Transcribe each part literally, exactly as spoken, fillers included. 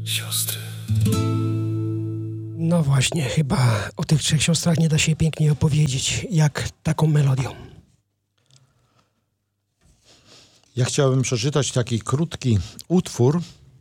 Siostry. No właśnie, chyba o tych trzech siostrach nie da się piękniej opowiedzieć, jak taką melodią. Ja chciałbym przeczytać taki krótki utwór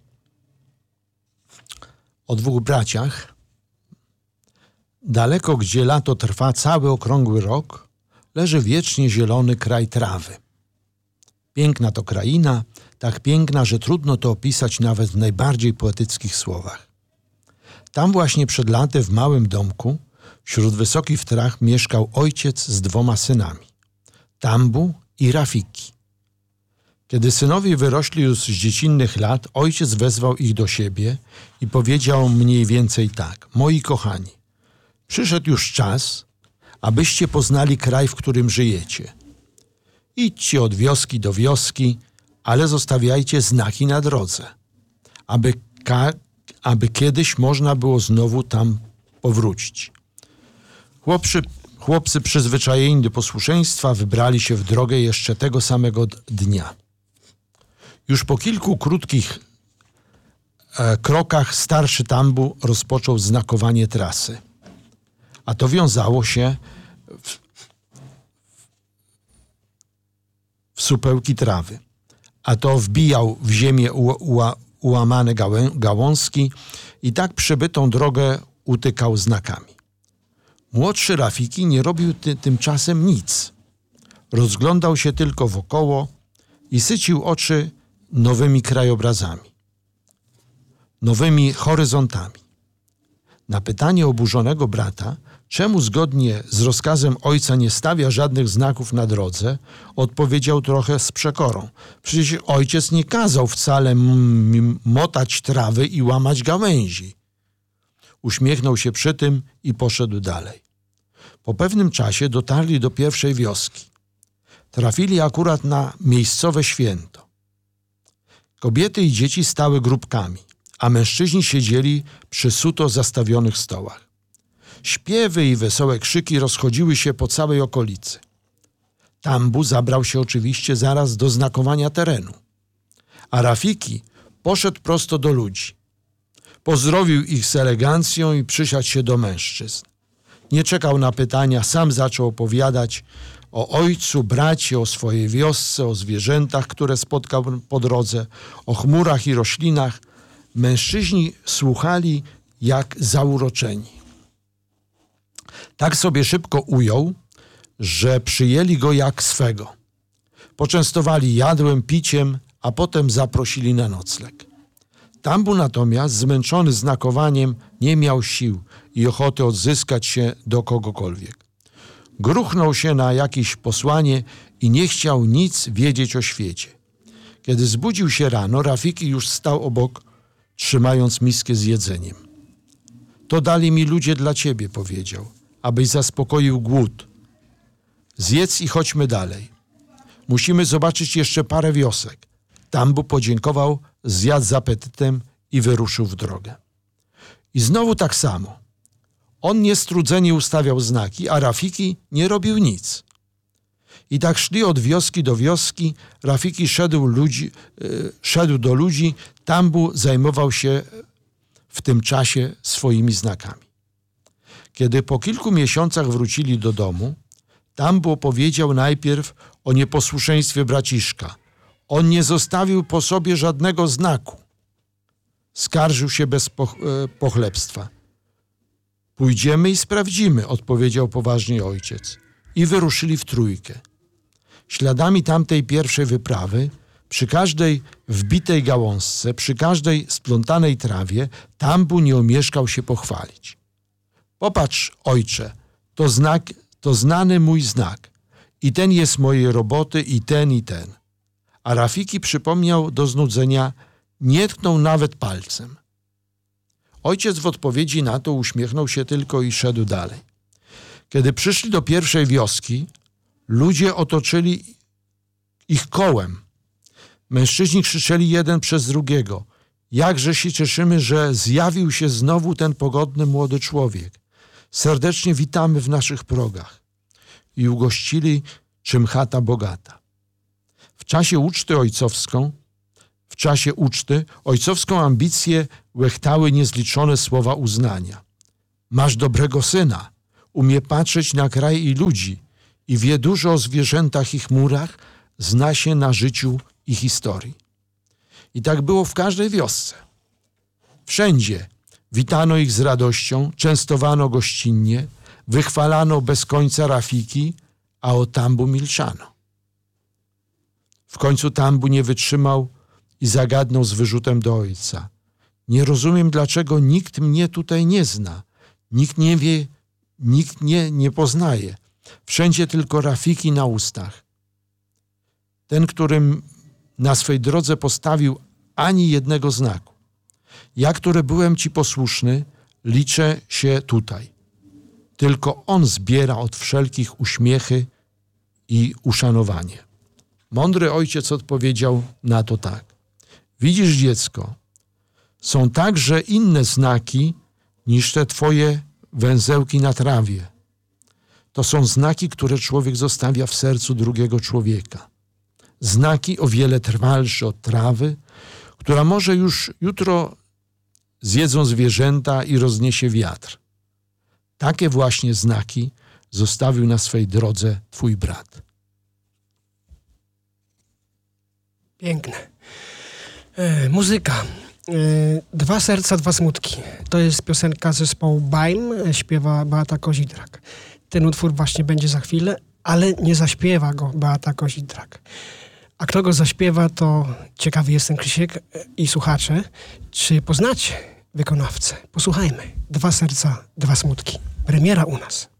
o dwóch braciach. Daleko, gdzie lato trwa cały okrągły rok, leży wiecznie zielony kraj trawy. Piękna to kraina, tak piękna, że trudno to opisać nawet w najbardziej poetyckich słowach. Tam właśnie przed laty w małym domku, wśród wysokich traw, mieszkał ojciec z dwoma synami, Tambu i Rafiki. Kiedy synowie wyrośli już z dziecinnych lat, ojciec wezwał ich do siebie i powiedział mniej więcej tak: moi kochani, przyszedł już czas, abyście poznali kraj, w którym żyjecie. Idźcie od wioski do wioski, ale zostawiajcie znaki na drodze, aby, ka- aby kiedyś można było znowu tam powrócić. Chłopcy, chłopcy przyzwyczajeni do posłuszeństwa wybrali się w drogę jeszcze tego samego dnia. Już po kilku krótkich e, krokach starszy Tambu rozpoczął znakowanie trasy, a to wiązało się w, w supełki trawy, a to wbijał w ziemię u, u, ułamane gałę, gałązki i tak przebytą drogę utykał znakami. Młodszy Rafiki nie robił ty, tymczasem nic. Rozglądał się tylko wokoło i sycił oczy nowymi krajobrazami, nowymi horyzontami. Na pytanie oburzonego brata, czemu zgodnie z rozkazem ojca nie stawia żadnych znaków na drodze, odpowiedział trochę z przekorą: przecież ojciec nie kazał wcale m- motać trawy i łamać gałęzi. Uśmiechnął się przy tym i poszedł dalej. Po pewnym czasie dotarli do pierwszej wioski. Trafili akurat na miejscowe święto. Kobiety i dzieci stały grupkami, a mężczyźni siedzieli przy suto zastawionych stołach. Śpiewy i wesołe krzyki rozchodziły się po całej okolicy. Tambu zabrał się oczywiście zaraz do znakowania terenu, a Rafiki poszedł prosto do ludzi. Pozdrowił ich z elegancją i przysiadł się do mężczyzn. Nie czekał na pytania, sam zaczął opowiadać o ojcu, bracie, o swojej wiosce, o zwierzętach, które spotkał po drodze, o chmurach i roślinach. Mężczyźni słuchali jak zauroczeni. Tak sobie szybko ujął, że przyjęli go jak swego. Poczęstowali jadłem, piciem, a potem zaprosili na nocleg. Tambu natomiast, zmęczony znakowaniem, nie miał sił i ochoty odzyskać się do kogokolwiek. Gruchnął się na jakieś posłanie i nie chciał nic wiedzieć o świecie. Kiedy zbudził się rano, Rafiki już stał obok, trzymając miskę z jedzeniem. To dali mi ludzie dla ciebie, powiedział, abyś zaspokoił głód. Zjedz i chodźmy dalej. Musimy zobaczyć jeszcze parę wiosek. Tambu podziękował, zjadł z apetytem i wyruszył w drogę. I znowu tak samo. On niestrudzenie ustawiał znaki, a Rafiki nie robił nic. I tak szli od wioski do wioski, Rafiki szedł, ludzi, yy, szedł do ludzi, Tambu zajmował się w tym czasie swoimi znakami. Kiedy po kilku miesiącach wrócili do domu, Tambu opowiedział najpierw o nieposłuszeństwie braciszka. On nie zostawił po sobie żadnego znaku. Skarżył się bez poch- yy, pochlebstwa. Pójdziemy i sprawdzimy, odpowiedział poważnie ojciec. I wyruszyli w trójkę. Śladami tamtej pierwszej wyprawy, przy każdej wbitej gałązce, przy każdej splątanej trawie, Tambu nie omieszkał się pochwalić. Popatrz, ojcze, to znak, to znany mój znak. I ten jest mojej roboty, i ten, i ten. A Rafiki przypomniał do znudzenia, nie tknął nawet palcem. Ojciec w odpowiedzi na to uśmiechnął się tylko i szedł dalej. Kiedy przyszli do pierwszej wioski, ludzie otoczyli ich kołem. Mężczyźni krzyczeli jeden przez drugiego: jakże się cieszymy, że zjawił się znowu ten pogodny młody człowiek. Serdecznie witamy w naszych progach. I ugościli, czym chata bogata. W czasie uczty ojcowską W czasie uczty ojcowską ambicję łechtały niezliczone słowa uznania. Masz dobrego syna, umie patrzeć na kraj i ludzi i wie dużo o zwierzętach i chmurach, zna się na życiu i historii. I tak było w każdej wiosce. Wszędzie witano ich z radością, częstowano gościnnie, wychwalano bez końca Rafiki, a o Tambu milczano. W końcu Tambu nie wytrzymał i zagadnął z wyrzutem do ojca. Nie rozumiem, dlaczego nikt mnie tutaj nie zna. Nikt nie wie, nikt mnie nie poznaje. Wszędzie tylko Rafiki na ustach. Ten, którym na swej drodze postawił ani jednego znaku. Ja, który byłem ci posłuszny, liczę się tutaj. Tylko on zbiera od wszelkich uśmiechy i uszanowanie. Mądry ojciec odpowiedział na to tak. Widzisz, dziecko, są także inne znaki niż te twoje węzełki na trawie. To są znaki, które człowiek zostawia w sercu drugiego człowieka. Znaki o wiele trwalsze od trawy, która może już jutro zjedzą zwierzęta i rozniesie wiatr. Takie właśnie znaki zostawił na swej drodze twój brat. Piękne. E, muzyka. E, dwa serca, dwa smutki. To jest piosenka zespołu Baim, e, śpiewa Beata Kozidrak. Ten utwór właśnie będzie za chwilę, ale nie zaśpiewa go Beata Kozidrak. A kto go zaśpiewa, to ciekawy jestem, Krzysiek i słuchacze, czy poznacie wykonawcę. Posłuchajmy. Dwa serca, dwa smutki. Premiera u nas.